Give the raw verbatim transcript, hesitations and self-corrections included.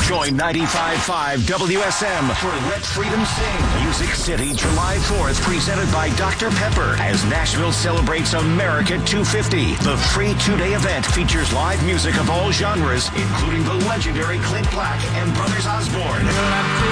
Join ninety-five point five W S M for Let Freedom Sing Music City July fourth, presented by Doctor Pepper, as Nashville celebrates America two fifty. The free two-day event features live music of all genres, including the legendary Clint Black and Brothers Osborne.